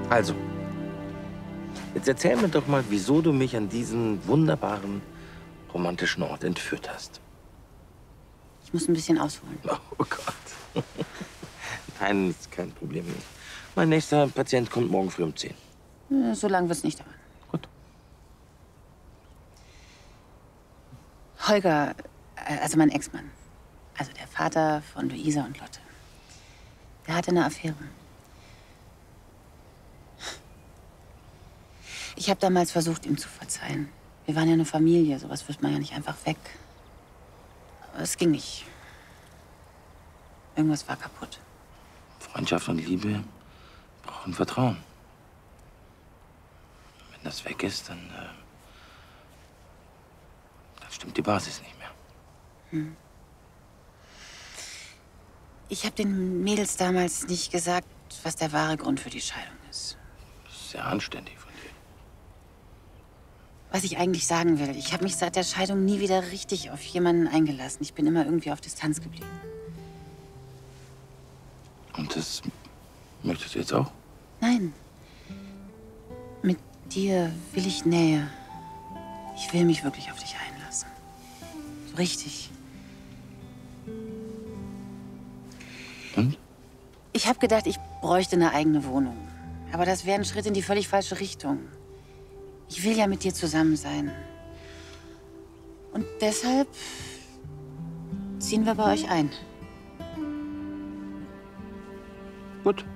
Also, jetzt erzähl mir doch mal, wieso du mich an diesen wunderbaren, romantischen Ort entführt hast. Ich muss ein bisschen ausholen. Oh Gott. Nein, ist kein Problem. Mein nächster Patient kommt morgen früh um 10. So lange wird es nicht dauern. Gut. Holger, also mein Ex-Mann, also der Vater von Luisa und Lotte, der hatte eine Affäre. Ich habe damals versucht, ihm zu verzeihen. Wir waren ja eine Familie, sowas wirft man ja nicht einfach weg. Aber es ging nicht. Irgendwas war kaputt. Freundschaft und Liebe brauchen Vertrauen. Wenn das weg ist, dann stimmt die Basis nicht mehr. Ich habe den Mädels damals nicht gesagt, was der wahre Grund für die Scheidung ist. Das ist sehr anständig von dir. Was ich eigentlich sagen will, ich habe mich seit der Scheidung nie wieder richtig auf jemanden eingelassen. Ich bin immer irgendwie auf Distanz geblieben. Und das möchtest du jetzt auch? Nein. Mit dir will ich Nähe. Ich will mich wirklich auf dich einlassen. So richtig. Und? Ich habe gedacht, ich bräuchte eine eigene Wohnung. Aber das wäre ein Schritt in die völlig falsche Richtung. Ich will ja mit dir zusammen sein. Und deshalb ziehen wir bei euch ein. Gut.